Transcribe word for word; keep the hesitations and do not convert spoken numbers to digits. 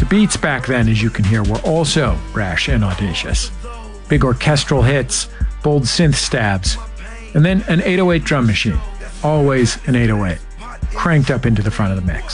beats back then, as you can hear, were also brash and audacious. Big orchestral hits, bold synth stabs, and then an eight oh eight drum machine. Always an eight oh eight, cranked up into the front of the mix.